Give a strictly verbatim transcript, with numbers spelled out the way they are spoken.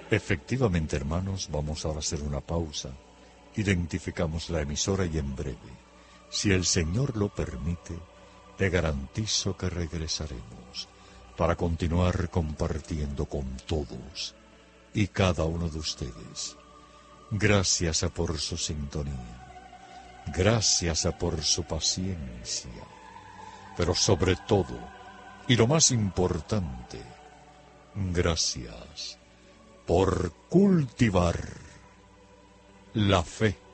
Efectivamente, hermanos, vamos ahora a hacer una pausa. Identificamos la emisora y en breve, si el Señor lo permite, te garantizo que regresaremos para continuar compartiendo con todos y cada uno de ustedes. Gracias a por su sintonía, gracias a por su paciencia, pero sobre todo, y lo más importante, gracias por cultivar la fe